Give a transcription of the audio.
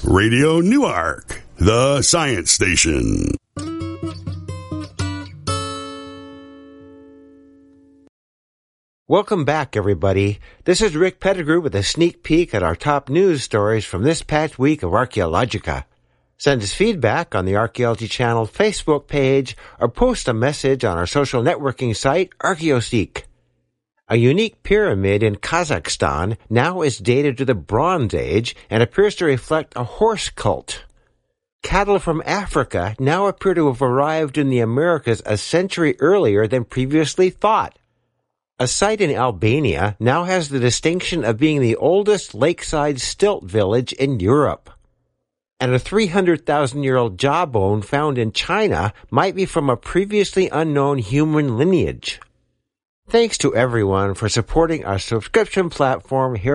Radio Newark, the science station. Welcome back, everybody. This is Rick Pettigrew with a sneak peek at our top news stories from this past week of Archaeologica. Send us feedback on the Archaeology Channel Facebook page or post a message on our social networking site, Archaeoseek. A unique pyramid in Kazakhstan now is dated to the Bronze Age and appears to reflect a horse cult. Cattle from Africa now appear to have arrived in the Americas a century earlier than previously thought. A site in Albania now has the distinction of being the oldest lakeside stilt village in Europe. And a 300,000-year-old jawbone found in China might be from a previously unknown human lineage. Thanks to everyone for supporting our subscription platform here